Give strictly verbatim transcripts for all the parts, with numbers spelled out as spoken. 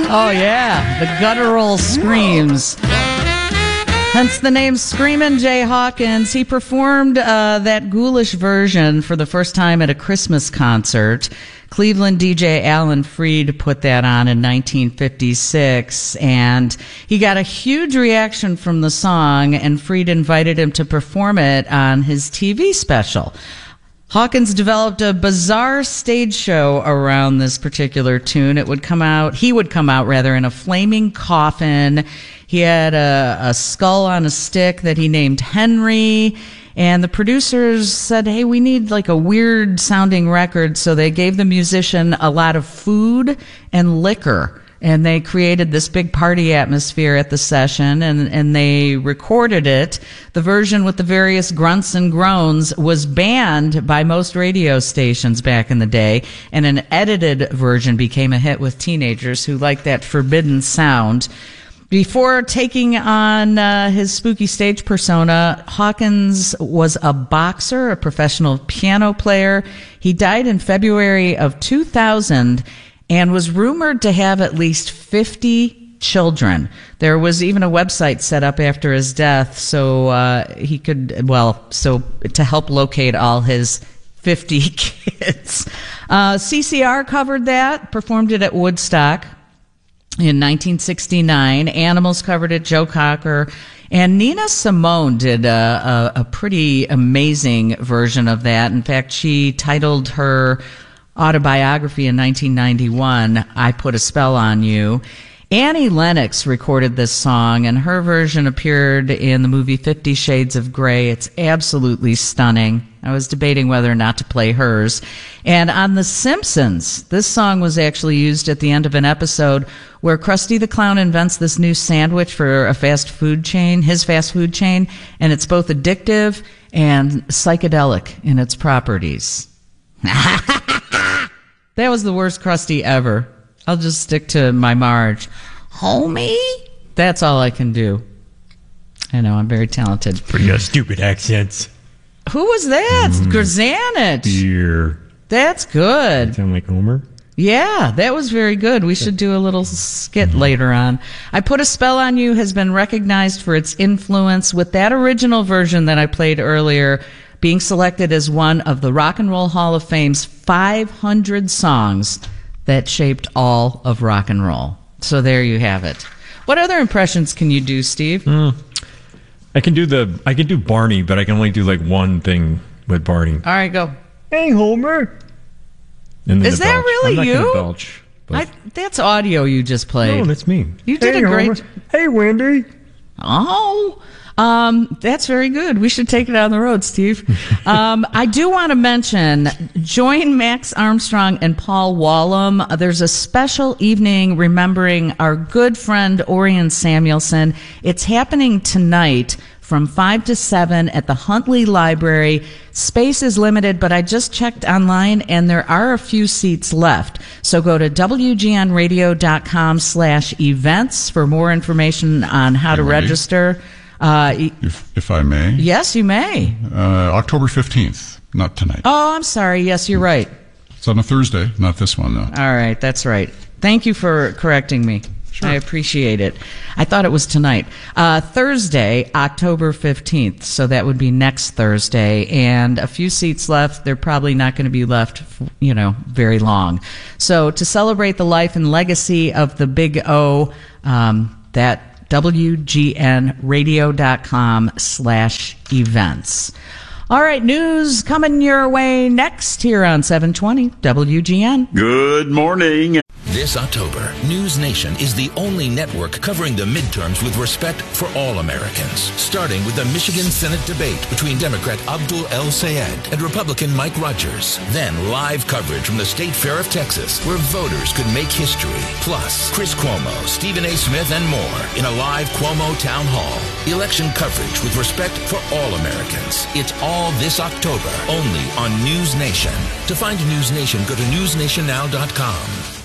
Oh, yeah, the guttural screams. Hence the name Screamin' Jay Hawkins. He performed uh, that ghoulish version for the first time at a Christmas concert. Cleveland D J Alan Freed put that on in nineteen fifty-six, and he got a huge reaction from the song, and Freed invited him to perform it on his T V special. Hawkins developed a bizarre stage show around this particular tune. It would come out, he would come out rather in a flaming coffin. He had a, a skull on a stick that he named Henry. And the producers said, hey, we need like a weird sounding record. So they gave the musician a lot of food and liquor. And they created this big party atmosphere at the session, and, and they recorded it. The version with the various grunts and groans was banned by most radio stations back in the day, and an edited version became a hit with teenagers who liked that forbidden sound. Before taking on uh, his spooky stage persona, Hawkins was a boxer, a professional piano player. He died in February of two thousand and was rumored to have at least fifty children. There was even a website set up after his death so uh, he could, well, so to help locate all his fifty kids. Uh, C C R covered that, performed it at Woodstock in nineteen sixty-nine. Animals covered it, Joe Cocker. And Nina Simone did a, a, a pretty amazing version of that. In fact, she titled her autobiography in nineteen ninety-one, I Put a Spell on You. Annie Lennox recorded this song, and her version appeared in the movie Fifty Shades of Grey. It's absolutely stunning. I was debating whether or not to play hers. And on The Simpsons, this song was actually used at the end of an episode where Krusty the Clown invents this new sandwich for a fast food chain, his fast food chain, and it's both addictive and psychedelic in its properties. That was the worst Krusty ever. I'll just stick to my Marge. Homie? That's all I can do. I know, I'm very talented. Pretty uh, stupid accents. Who was that? Mm. Grzanich. Beer. That's good. Sound like Homer? Yeah, that was very good. We should do a little skit mm-hmm. later on. I Put a Spell on You has been recognized for its influence, with that original version that I played earlier being selected as one of the Rock and Roll Hall of Fame's five hundred songs that shaped all of rock and roll. So there you have it. What other impressions can you do, Steve? Mm. I can do the I can do Barney, but I can only do like one thing with Barney. All right, go. Hey, Homer. Is that belch. Really I'm not you? Gonna belch, I, that's audio you just played. No, that's me. You did hey, a great. Homer. Hey, Wendy. Oh. Um, that's very good. We should take it on the road, Steve. Um, I do want to mention, join Max Armstrong and Paul Wallum. There's a special evening remembering our good friend Orion Samuelson. It's happening tonight from five to seven at the Huntley Library. Space is limited, but I just checked online and there are a few seats left. So go to W G N radio dot com slash events for more information on how to ready? register. Uh, if, if I may. Yes, you may. Uh, October fifteenth, not tonight. Oh, I'm sorry. Yes, you're right. It's on a Thursday, not this one, though. All right, that's right. Thank you for correcting me. Sure. I appreciate it. I thought it was tonight. Uh, Thursday, October fifteenth, so that would be next Thursday, and a few seats left. They're probably not going to be left, you know, very long. So to celebrate the life and legacy of the Big O, um, that W G N radio dot com slash events. All right, news coming your way next here on seven twenty W G N. Good morning. This October, News Nation is the only network covering the midterms with respect for all Americans. Starting with the Michigan Senate debate between Democrat Abdul El-Sayed and Republican Mike Rogers. Then live coverage from the State Fair of Texas, where voters could make history. Plus, Chris Cuomo, Stephen A. Smith, and more in a live Cuomo Town Hall. Election coverage with respect for all Americans. It's all this October, only on News Nation. To find News Nation, go to news nation now dot com.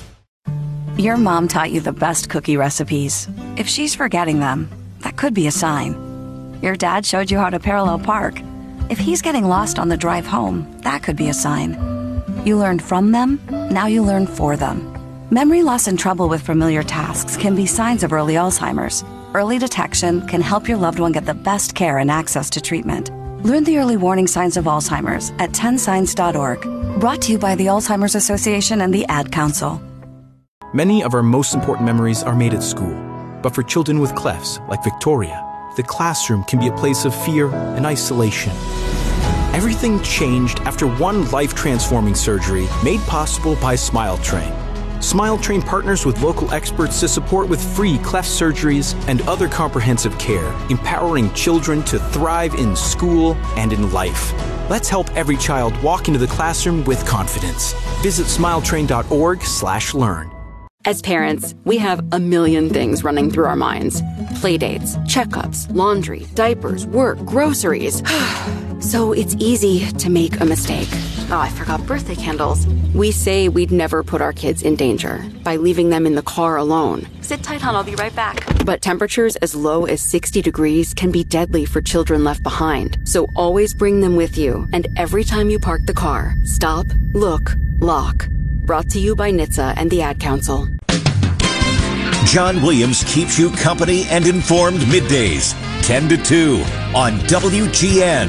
Your mom taught you the best cookie recipes. If she's forgetting them, that could be a sign. Your dad showed you how to parallel park. If he's getting lost on the drive home, that could be a sign. You learned from them, now you learn for them. Memory loss and trouble with familiar tasks can be signs of early Alzheimer's. Early detection can help your loved one get the best care and access to treatment. Learn the early warning signs of Alzheimer's at ten signs dot org. Brought to you by the Alzheimer's Association and the Ad Council. Many of our most important memories are made at school. But for children with clefts, like Victoria, the classroom can be a place of fear and isolation. Everything changed after one life-transforming surgery made possible by SmileTrain. SmileTrain partners with local experts to support with free cleft surgeries and other comprehensive care, empowering children to thrive in school and in life. Let's help every child walk into the classroom with confidence. Visit smiletrain dot org slash learn. As parents, we have a million things running through our minds. Playdates, checkups, laundry, diapers, work, groceries. So it's easy to make a mistake. Oh, I forgot birthday candles. We say we'd never put our kids in danger by leaving them in the car alone. Sit tight, hon. I'll be right back. But temperatures as low as sixty degrees can be deadly for children left behind. So always bring them with you. And every time you park the car, stop, look, lock. Brought to you by N H T S A and the Ad Council. John Williams keeps you company and informed middays, ten to two on W G N.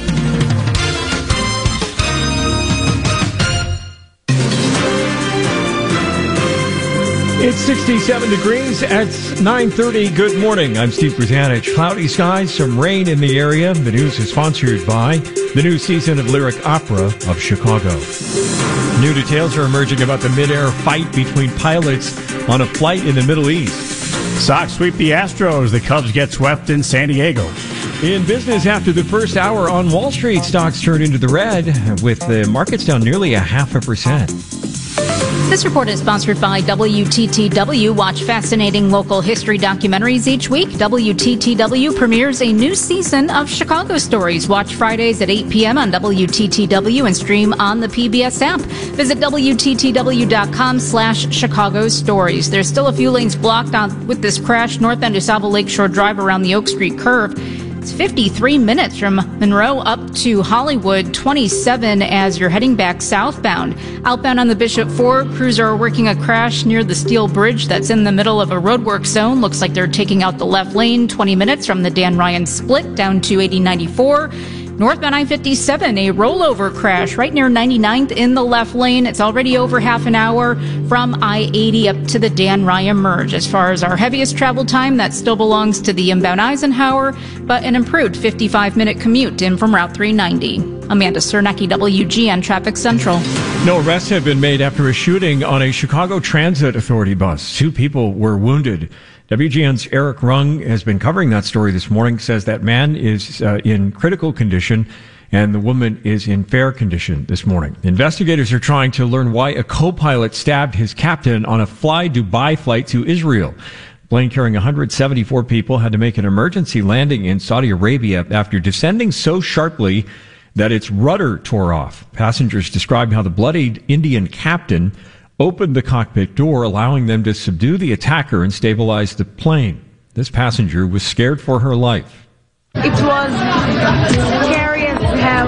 It's sixty-seven degrees at nine thirty. Good morning. I'm Steve Brzanich. Cloudy skies, some rain in the area. The news is sponsored by the new season of Lyric Opera of Chicago. New details are emerging about the mid-air fight between pilots on a flight in the Middle East. Sox sweep the Astros. The Cubs get swept in San Diego. In business after the first hour on Wall Street, stocks turned into the red, with the markets down nearly a half a percent. This report is sponsored by W T T W. Watch fascinating local history documentaries each week. W T T W premieres a new season of Chicago Stories. Watch Fridays at eight p.m. on W T T W and stream on the P B S app. Visit W T T W dot com slash Chicago Stories. There's still a few lanes blocked on with this crash north end of DeSable Lakeshore Drive around the Oak Street curve. It's fifty-three minutes from Monroe up to Hollywood, twenty-seven as you're heading back southbound. Outbound on the Bishop Ford, crews are working a crash near the Steel Bridge that's in the middle of a roadwork zone. Looks like they're taking out the left lane, twenty minutes from the Dan Ryan split down to eighty ninety-four. Northbound I fifty-seven, a rollover crash right near ninety-ninth in the left lane. It's already over half an hour from I eighty up to the Dan Ryan merge. As far as our heaviest travel time, that still belongs to the inbound Eisenhower, but an improved fifty-five minute commute in from Route three ninety. Amanda Cernecki, W G N Traffic Central. No arrests have been made after a shooting on a Chicago Transit Authority bus. Two people were wounded. W G N's Eric Rung has been covering that story this morning, says that man is uh, in critical condition and the woman is in fair condition this morning. Investigators are trying to learn why a co-pilot stabbed his captain on a Fly Dubai flight to Israel. The plane carrying one hundred seventy-four people had to make an emergency landing in Saudi Arabia after descending so sharply that its rudder tore off. Passengers described how the bloodied Indian captain opened the cockpit door, allowing them to subdue the attacker and stabilize the plane. This passenger was scared for her life. It was scary as hell.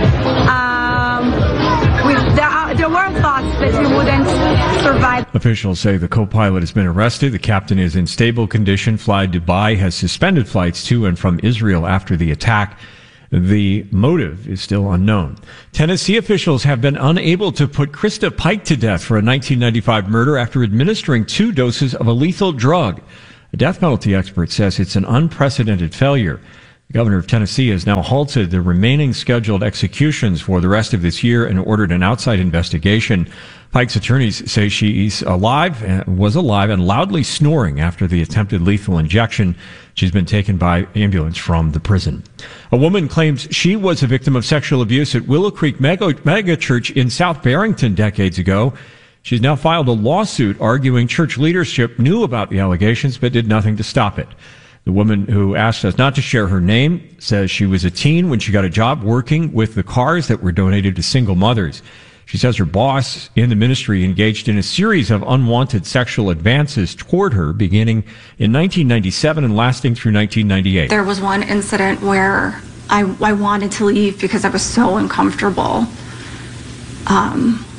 Um, with the, there were thoughts that we wouldn't survive. Officials say the co-pilot has been arrested. The captain is in stable condition. Fly Dubai has suspended flights to and from Israel after the attack. The motive is still unknown. Tennessee officials have been unable to put Krista Pike to death for a nineteen ninety-five murder after administering two doses of a lethal drug. A death penalty expert says it's an unprecedented failure. The governor of Tennessee has now halted the remaining scheduled executions for the rest of this year and ordered an outside investigation. Pike's attorneys say she's alive, was alive and loudly snoring after the attempted lethal injection. She's been taken by ambulance from the prison. A woman claims she was a victim of sexual abuse at Willow Creek Mega, Mega Church in South Barrington decades ago. She's now filed a lawsuit arguing church leadership knew about the allegations but did nothing to stop it. The woman who asked us not to share her name says she was a teen when she got a job working with the cars that were donated to single mothers. She says her boss in the ministry engaged in a series of unwanted sexual advances toward her beginning in nineteen ninety-seven and lasting through nineteen ninety-eight. There was one incident where I, I wanted to leave because I was so uncomfortable. Um,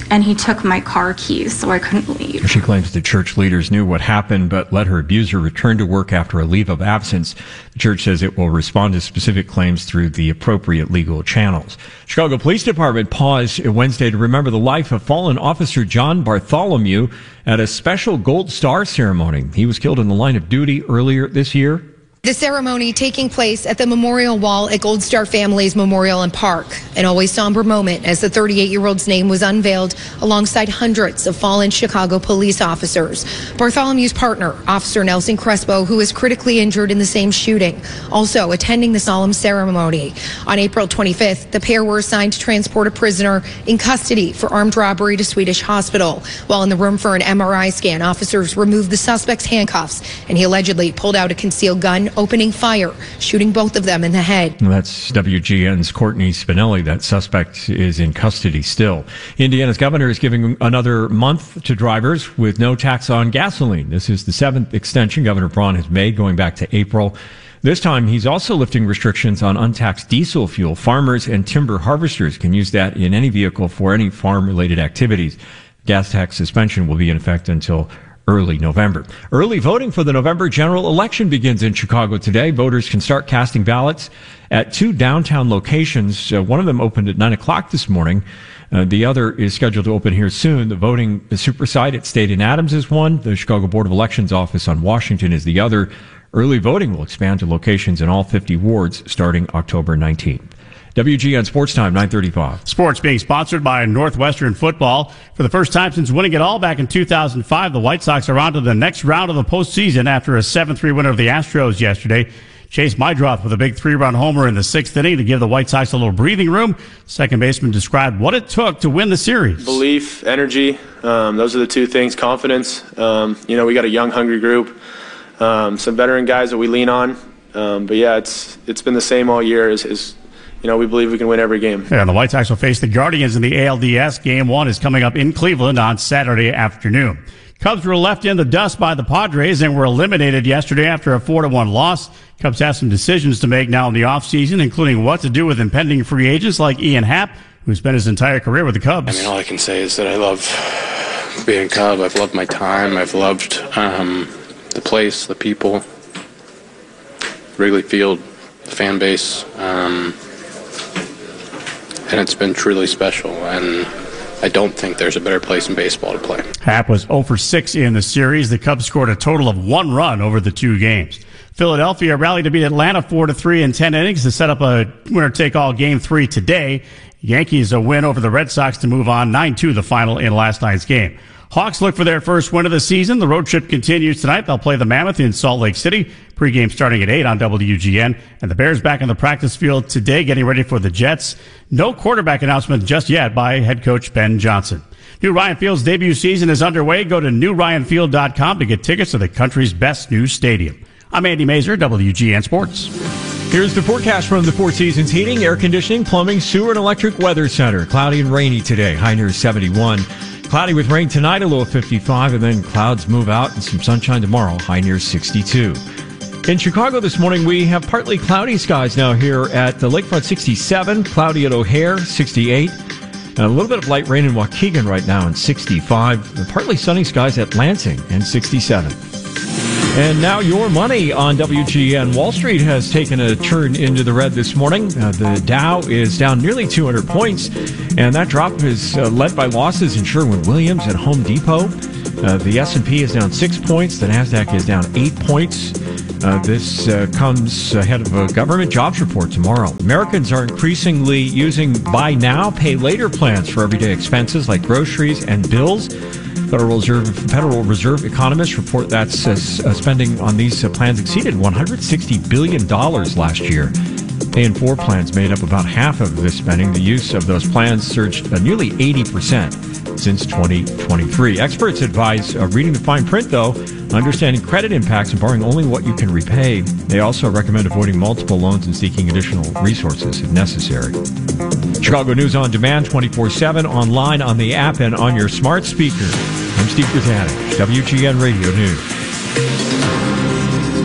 and he took my car keys, so I couldn't leave. She claims the church leaders knew what happened, but let her abuser return to work after a leave of absence. The church says it will respond to specific claims through the appropriate legal channels. Chicago Police Department paused Wednesday to remember the life of fallen Officer John Bartholomew at a special Gold Star ceremony. He was killed in the line of duty earlier this year. The ceremony taking place at the memorial wall at Gold Star Family's Memorial and Park. An always somber moment as the thirty-eight-year-old's name was unveiled alongside hundreds of fallen Chicago police officers. Bartholomew's partner, Officer Nelson Crespo, who was critically injured in the same shooting, also attending the solemn ceremony. On April twenty-fifth, the pair were assigned to transport a prisoner in custody for armed robbery to Swedish Hospital. While in the room for an M R I scan, officers removed the suspect's handcuffs, and he allegedly pulled out a concealed gun, opening fire, shooting both of them in the head. That's W G N's Courtney Spinelli. That suspect is in custody still. Indiana's governor is giving another month to drivers with no tax on gasoline. This is the seventh extension Governor Braun has made going back to April. This time, he's also lifting restrictions on untaxed diesel fuel. Farmers and timber harvesters can use that in any vehicle for any farm-related activities. Gas tax suspension will be in effect until early November. Early voting for the November general election begins in Chicago today. Voters can start casting ballots at two downtown locations. Uh, one of them opened at nine o'clock this morning. Uh, the other is scheduled to open here soon. The voting the super site at State and Adams is one. The Chicago Board of Elections office on Washington is the other. Early voting will expand to locations in all fifty wards starting October nineteenth. W G N Sports Time, nine thirty-five. Sports being sponsored by Northwestern Football. For the first time since winning it all back in two thousand five, the White Sox are on to the next round of the postseason after a seven three winner of the Astros yesterday. Chase Meidroth with a big three-run homer in the sixth inning to give the White Sox a little breathing room. Second baseman described what it took to win the series. Belief, energy, um, those are the two things. Confidence. Um, you know, we got a young, hungry group. Um, some veteran guys that we lean on. Um, but, yeah, it's it's been the same all year. Is, is You know, we believe we can win every game. Yeah, and the White Sox will face the Guardians in the A L D S. Game one is coming up in Cleveland on Saturday afternoon. Cubs were left in the dust by the Padres and were eliminated yesterday after a four to one loss. Cubs have some decisions to make now in the offseason, including what to do with impending free agents like Ian Happ, who spent his entire career with the Cubs. I mean, all I can say is that I love being a Cub. I've loved my time. I've loved um, the place, the people, Wrigley Field, the fan base. Um, and it's been truly special, and I don't think there's a better place in baseball to play. Happ was zero for six in the series. The Cubs scored a total of one run over the two games. Philadelphia rallied to beat Atlanta four to three in ten innings to set up a winner-take-all game three today. Yankees a win over the Red Sox to move on nine two the final in last night's game. Hawks look for their first win of the season. The road trip continues tonight. They'll play the Mammoth in Salt Lake City. Pre-game starting at eight on W G N. And the Bears back on the practice field today getting ready for the Jets. No quarterback announcement just yet by head coach Ben Johnson. New Ryan Field's debut season is underway. Go to new ryan field dot com to get tickets to the country's best new stadium. I'm Andy Mazer, W G N Sports. Here's the forecast from the Four Seasons Heating, Air Conditioning, Plumbing, Sewer, and Electric Weather Center. Cloudy and rainy today, high near seventy-one. Cloudy with rain tonight, a low of fifty-five, and then clouds move out and some sunshine tomorrow, high near sixty-two. In Chicago this morning, we have partly cloudy skies now here at the Lakefront, sixty-seven, cloudy at O'Hare, sixty-eight, and a little bit of light rain in Waukegan right now, in sixty-five, and partly sunny skies at Lansing, and sixty-seven. And now your money on W G N. Wall Street has taken a turn into the red this morning. Uh, the Dow is down nearly two hundred points, and that drop is uh, led by losses in Sherwin-Williams and Home Depot. Uh, the S and P is down six points. The NASDAQ is down eight points. Uh, this uh, comes ahead of a government jobs report tomorrow. Americans are increasingly using buy now, pay later plans for everyday expenses like groceries and bills. Federal Reserve, Federal Reserve economists report that uh, spending on these uh, plans exceeded one hundred sixty billion dollars last year. Pay in four plans made up about half of this spending. The use of those plans surged uh, nearly eighty percent since twenty twenty-three. Experts advise uh, reading the fine print, though, understanding credit impacts and borrowing only what you can repay. They also recommend avoiding multiple loans and seeking additional resources if necessary. Chicago News on Demand, twenty-four seven, online, on the app, and on your smart speaker. I'm Steve Grzanich, W G N Radio News.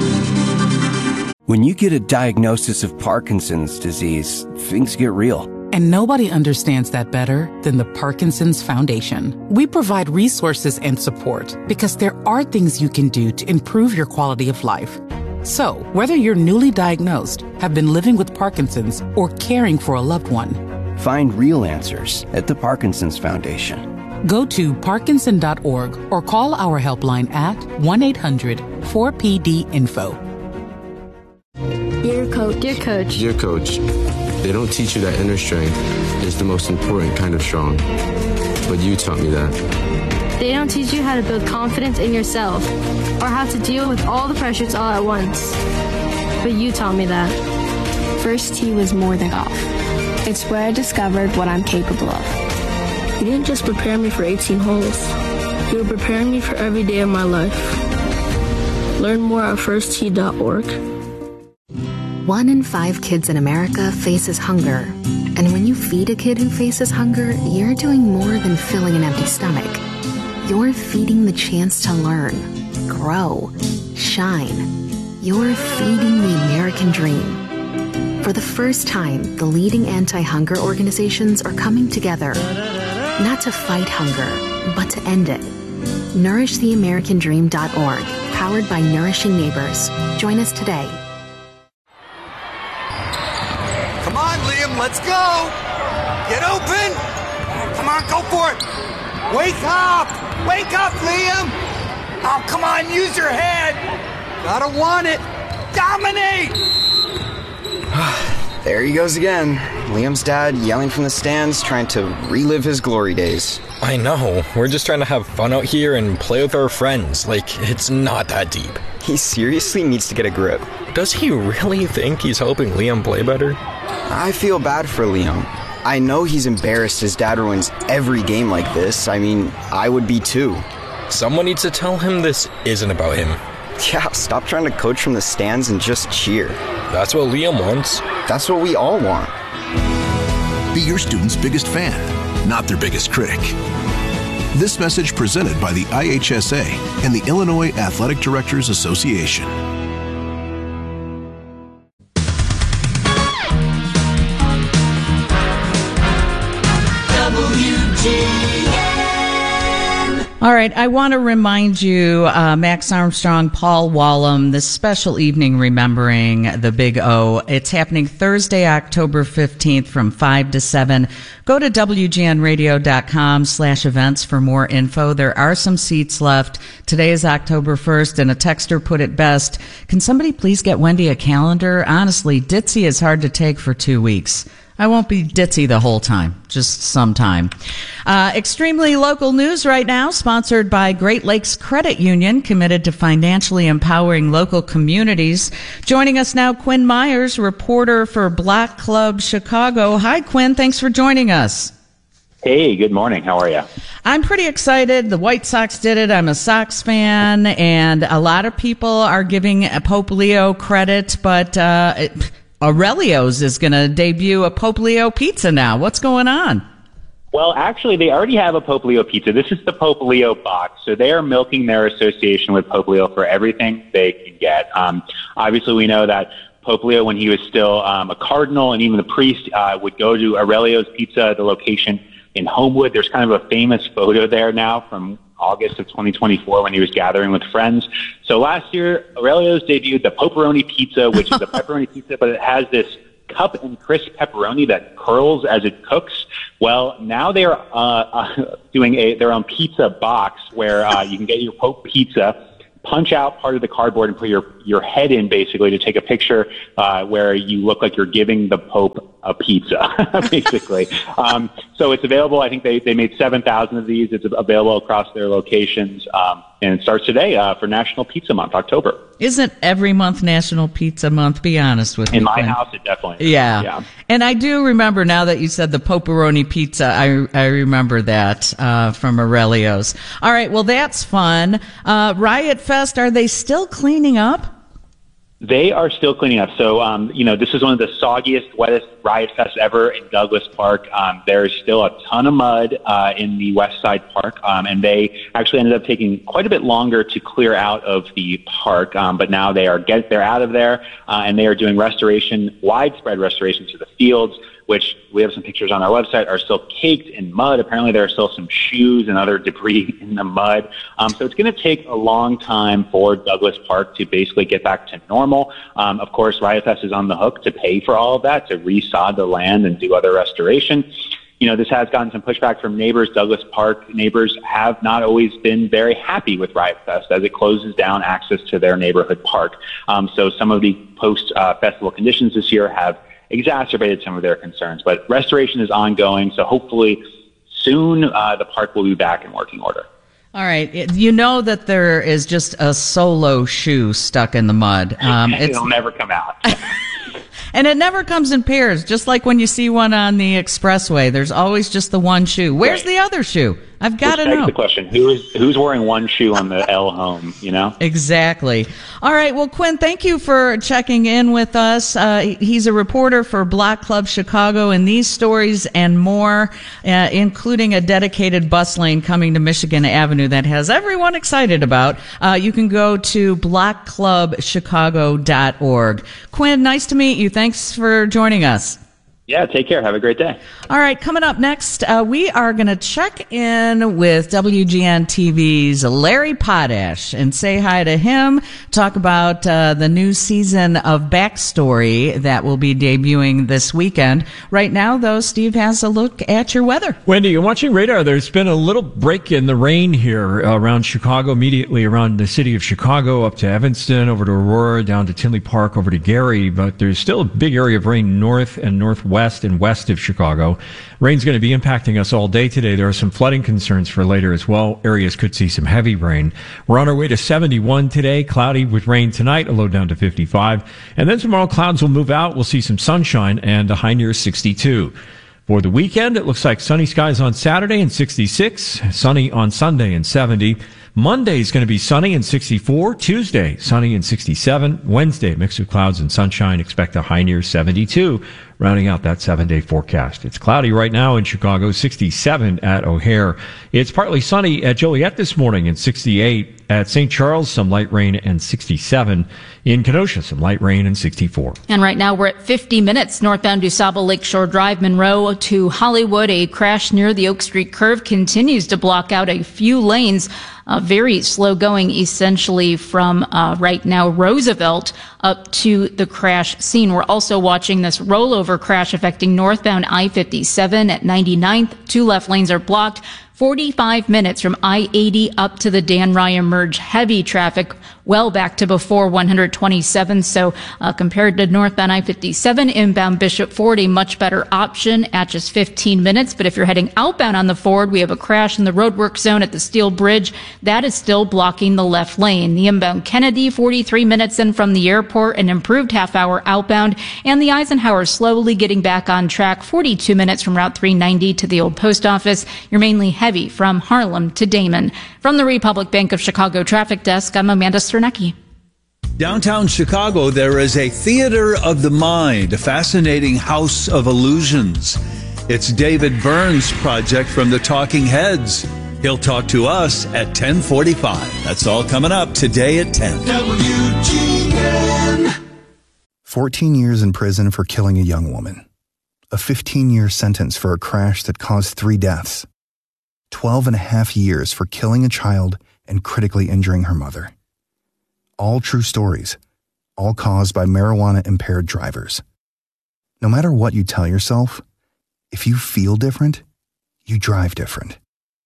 When you get a diagnosis of Parkinson's disease, things get real. And nobody understands that better than the Parkinson's Foundation. We provide resources and support because there are things you can do to improve your quality of life. So, whether you're newly diagnosed, have been living with Parkinson's, or caring for a loved one, find real answers at the Parkinson's Foundation. Go to Parkinson dot org or call our helpline at one eight hundred four P D info. Dear Coach. Dear Coach. Dear Coach, they don't teach you that inner strength is the most important kind of strong. But you taught me that. They don't teach you how to build confidence in yourself or how to deal with all the pressures all at once. But you taught me that. First tee was more than golf. It's where I discovered what I'm capable of. You didn't just prepare me for eighteen holes. You were preparing me for every day of my life. Learn more at first tee dot org. One in five kids in America faces hunger. And when you feed a kid who faces hunger, you're doing more than filling an empty stomach. You're feeding the chance to learn, grow, shine. You're feeding the American dream. For the first time, the leading anti-hunger organizations are coming together, not to fight hunger, but to end it. nourish the american dream dot org, powered by Nourishing Neighbors. Join us today. Come on, Liam, let's go! Get open! Come on, go for it! Wake up! Wake up, Liam! Oh, come on, use your head! Gotta want it! Dominate! There he goes again. Liam's dad yelling from the stands, trying to relive his glory days. I know. We're just trying to have fun out here and play with our friends. Like, it's not that deep. He seriously needs to get a grip. Does he really think he's helping Liam play better? I feel bad for Liam. I know he's embarrassed his dad ruins every game like this. I mean, I would be too. Someone needs to tell him this isn't about him. Yeah, stop trying to coach from the stands and just cheer. That's what Liam wants. That's what we all want. Be your student's biggest fan, not their biggest critic. This message presented by the I H S A and the Illinois Athletic Directors Association. All right, I want to remind you, uh, Max Armstrong, Paul Wallum, this special evening remembering the Big O. It's happening Thursday, October fifteenth from five to seven. Go to W G N radio dot com slash events for more info. There are some seats left. Today is October first, and a texter put it best. Can somebody please get Wendy a calendar? Honestly, ditzy is hard to take for two weeks. I won't be ditzy the whole time, just sometime. Uh, extremely local news right now, sponsored by Great Lakes Credit Union, committed to financially empowering local communities. Joining us now, Quinn Myers, reporter for Block Club Chicago. Hi, Quinn. Thanks for joining us. Hey, good morning. How are you? I'm pretty excited. The White Sox did it. I'm a Sox fan, and a lot of people are giving Pope Leo credit, but uh it, Aurelio's is going to debut a Pope Leo pizza now. What's going on? Well, actually, they already have a Pope Leo pizza. This is the Pope Leo box. So they are milking their association with Pope Leo for everything they can get. Um, obviously, we know that Pope Leo, when he was still um, a cardinal and even the priest, uh, would go to Aurelio's Pizza, the location in Homewood. There's kind of a famous photo there now from August of twenty twenty-four when he was gathering with friends. So last year, Aurelio's debuted the Pepperoni Pizza, which is a pepperoni pizza, but it has this cup and crisp pepperoni that curls as it cooks. Well, now they are uh, uh, doing a their own pizza box where uh, you can get your Pope pizza, punch out part of the cardboard and put your, your head in basically to take a picture uh, where you look like you're giving the Pope a pizza, basically. Um, so it's available. I think they, they made seven thousand of these. It's available across their locations. Um, and it starts today uh, for National Pizza Month, October. Isn't every month National Pizza Month? Be honest with me. In my Quinn. house, it definitely is. Yeah. yeah. And I do remember, now that you said the Pepperoni Pizza, I, I remember that uh, from Aurelio's. All right, well, that's fun. Uh, Riot Fest, are they still cleaning up? They are still cleaning up. So, um, you know, this is one of the soggiest, wettest Riot Fests ever in Douglas Park. Um, there's still a ton of mud uh, in the West Side Park, um, and they actually ended up taking quite a bit longer to clear out of the park. Um, but now they are get they're out of there, uh, and they are doing restoration, widespread restoration to the fields. which we have some pictures on our website, are still caked in mud. Apparently there are still some shoes and other debris in the mud. Um, so it's going to take a long time for Douglas Park to basically get back to normal. Um, of course, Riot Fest is on the hook to pay for all of that, to resod the land and do other restoration. You know, this has gotten some pushback from neighbors. Douglas Park neighbors have not always been very happy with Riot Fest as it closes down access to their neighborhood park. Um, so some of the post-festival uh, conditions this year have exacerbated some of their concerns. But restoration is ongoing, so hopefully soon uh, the park will be back in working order. All right. You know that there is just a solo shoe stuck in the mud. Um, it's, It'll never come out. And it never comes in pairs, just like when you see one on the expressway. There's always just the one shoe. Where's right. the other shoe? I've got to know. That's the question. Who is who's wearing one shoe on the L home, you know? Exactly. All right. Well, Quinn, thank you for checking in with us. Uh, he's a reporter for Block Club Chicago, and these stories and more, uh, including a dedicated bus lane coming to Michigan Avenue that has everyone excited about, uh, you can go to block club chicago dot org. Quinn, nice to meet you. Thanks for joining us. Yeah, take care. Have a great day. All right, coming up next, uh, we are going to check in with W G N T V's Larry Potash and say hi to him, talk about uh, the new season of Backstory that will be debuting this weekend. Right now, though, Steve has a look at your weather. Wendy, you're watching Radar. There's been a little break in the rain here around Chicago, immediately around the city of Chicago, up to Evanston, over to Aurora, down to Tinley Park, over to Gary, but there's still a big area of rain north and northwest. West and west of Chicago. Rain's going to be impacting us all day today. There are some flooding concerns for later as well. Areas could see some heavy rain. We're on our way to seventy-one today, cloudy with rain tonight, a low down to fifty-five. And then tomorrow clouds will move out. We'll see some sunshine and a high near sixty-two. For the weekend, it looks like sunny skies on Saturday and sixty-six, sunny on Sunday and seventy. Monday is going to be sunny and sixty-four. Tuesday, sunny and sixty-seven. Wednesday, mix of clouds and sunshine. Expect a high near seventy-two. Rounding out that seven-day forecast. It's cloudy right now in Chicago, sixty-seven at O'Hare. It's partly sunny at Joliet this morning and sixty-eight. At Saint Charles, some light rain and sixty-seven. In Kenosha, some light rain and sixty-four. And right now we're at fifty minutes northbound DuSable Lakeshore Drive, Monroe to Hollywood. A crash near the Oak Street curve continues to block out a few lanes. Uh, very slow going, essentially from uh, right now Roosevelt up to the crash scene. We're also watching this rollover crash affecting northbound I fifty-seven at ninety-ninth. Two left lanes are blocked. forty-five minutes from I eighty up to the Dan Ryan Merge. Heavy traffic, well back to before one twenty-seven. So uh, compared to northbound I fifty-seven, inbound Bishop Ford, a much better option at just fifteen minutes. But if you're heading outbound on the Ford, we have a crash in the roadwork zone at the Steel Bridge. That is still blocking the left lane. The inbound Kennedy, forty-three minutes in from the airport, an improved half hour outbound. And the Eisenhower slowly getting back on track, forty-two minutes from Route three ninety to the old post office. You're mainly heavy from Harlem to Damon. From the Republic Bank of Chicago Traffic Desk, I'm Amanda Sternecki. Downtown Chicago, there is a Theater of the Mind, a fascinating house of illusions. It's David Byrne's project from the Talking Heads. He'll talk to us at ten forty-five. That's all coming up today at ten. W G N. fourteen years in prison for killing a young woman. A fifteen-year sentence for a crash that caused three deaths. twelve and a half years for killing a child and critically injuring her mother. All true stories, all caused by marijuana-impaired drivers. No matter what you tell yourself, if you feel different, you drive different.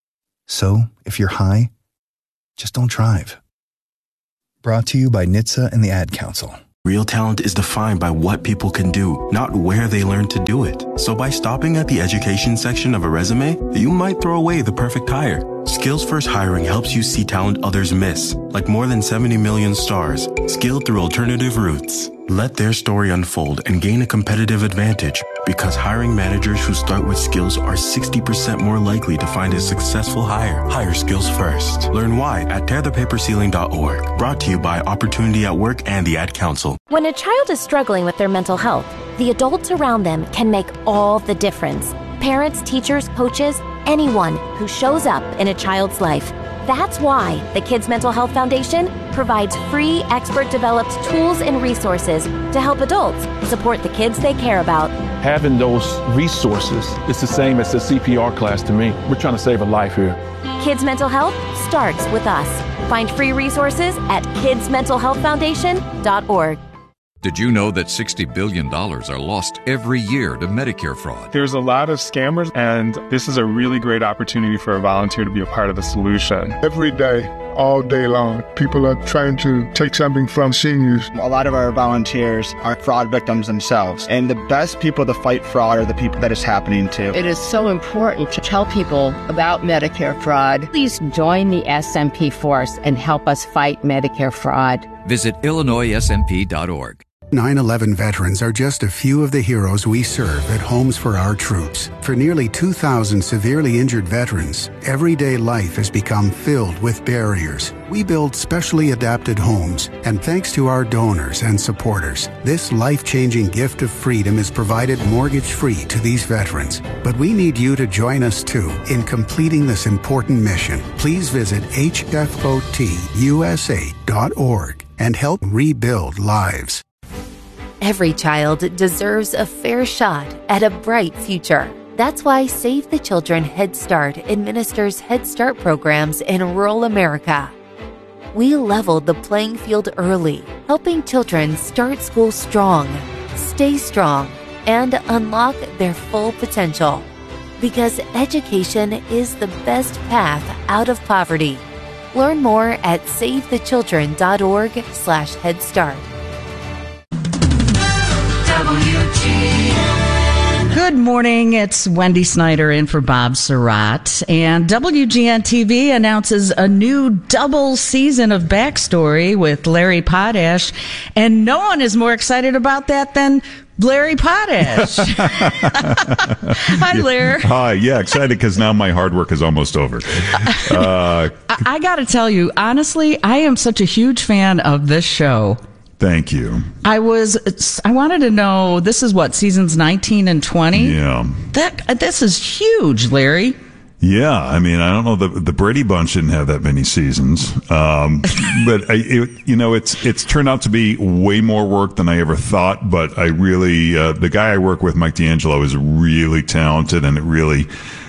So, if you're high, just don't drive. Brought to you by N H T S A and the Ad Council. Real talent is defined by what people can do, not where they learn to do it. So by stopping at the education section of a resume, you might throw away the perfect hire. Skills First Hiring helps you see talent others miss, like more than seventy million stars, skilled through alternative routes. Let their story unfold and gain a competitive advantage, because hiring managers who start with skills are sixty percent more likely to find a successful hire. Hire skills first. Learn why at tear the paper ceiling dot org. Brought to you by Opportunity at Work and the Ad Council. When a child is struggling with their mental health, the adults around them can make all the difference. Parents, teachers, coaches, anyone who shows up in a child's life. That's why the Kids Mental Health Foundation provides free, expert-developed tools and resources to help adults support the kids they care about. Having those resources is the same as the C P R class to me. We're trying to save a life here. Kids' mental health starts with us. Find free resources at kids mental health foundation dot org. Did you know that sixty billion dollars are lost every year to Medicare fraud? There's a lot of scammers, and this is a really great opportunity for a volunteer to be a part of the solution. Every day, all day long, people are trying to take something from seniors. A lot of our volunteers are fraud victims themselves, and the best people to fight fraud are the people that it's happening to. It is so important to tell people about Medicare fraud. Please join the S M P force and help us fight Medicare fraud. Visit Illinois S M P dot org. nine eleven veterans are just a few of the heroes we serve at Homes for Our Troops. For nearly two thousand severely injured veterans, everyday life has become filled with barriers. We build specially adapted homes, and thanks to our donors and supporters, this life-changing gift of freedom is provided mortgage-free to these veterans. But we need you to join us, too, in completing this important mission. Please visit H F O T U S A dot org and help rebuild lives. Every child deserves a fair shot at a bright future. That's why Save the Children Head Start administers Head Start programs in rural America. We leveled the playing field early, helping children start school strong, stay strong, and unlock their full potential. Because education is the best path out of poverty. Learn more at save the children dot org slash head start. Good morning. It's Wendy Snyder in for Bob Surratt. And W G N T V announces a new double season of Backstory with Larry Potash. And no one is more excited about that than Larry Potash. Hi, Larry. Hi. Yeah, excited because now my hard work is almost over. Uh, I, I got to tell you, honestly, I am such a huge fan of this show. Thank you. I was, I wanted to know, this is what, seasons nineteen and twenty? Yeah. That, this is huge, Larry. Yeah, I mean, I don't know, the the Brady Bunch didn't have that many seasons, um, but I, it, you know, it's it's turned out to be way more work than I ever thought. But I really, uh, the guy I work with, Mike D'Angelo, is really talented, and it really,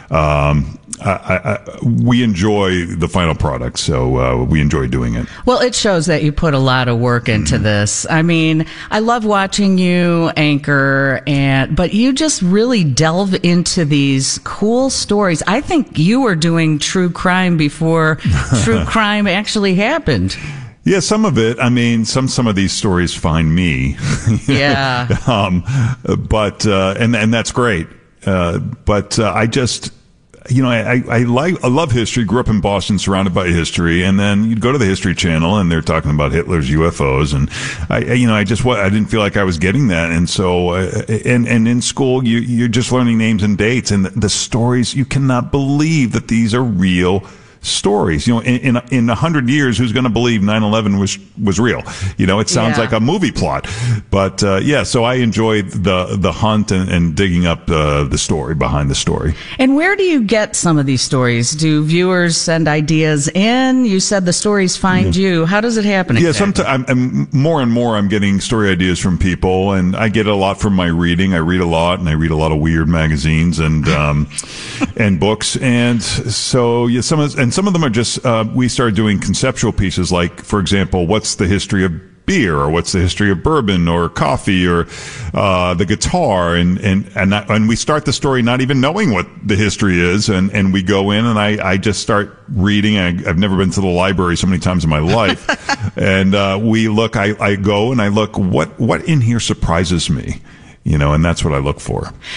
um, I, I, we enjoy the final product, so uh, we enjoy doing it. Well, it shows that you put a lot of work into mm-hmm. this. I mean, I love watching you anchor, and but you just really delve into these cool stories. I think you were doing true crime before true crime actually happened. Yeah, some of it. I mean, some some of these stories find me. Yeah. um, but uh, and and that's great. Uh, but uh, I just. You know, I, I like, I love history, grew up in Boston surrounded by history. And then you'd go to the History Channel and they're talking about Hitler's U F Os. And I, you know, I just, I didn't feel like I was getting that. And so, uh, and, and in school, you, you're just learning names and dates and the, the stories. You cannot believe that these are real stories. You know, in, in, in a hundred years, who's going to believe nine eleven was, was real? You know, it sounds yeah. like a movie plot, but, uh, yeah, so I enjoyed the, the hunt and, and digging up, uh, the story behind the story. And where do you get some of these stories? Do viewers send ideas in? You said the stories find yeah. you. How does it happen exactly? Yeah, sometimes I'm, I'm more and more I'm getting story ideas from people, and I get a lot from my reading. I read a lot, and I read a lot of weird magazines and, um, and books. And so, yeah, some of, and And some of them are just, uh, we started doing conceptual pieces like, for example, what's the history of beer, or what's the history of bourbon or coffee, or uh, the guitar, and and and, I, and we start the story not even knowing what the history is, and, and we go in and I, I just start reading. I, I've never been to the library so many times in my life, and uh, we look. I, I go and I look. What what in here surprises me? You know, and that's what I look for.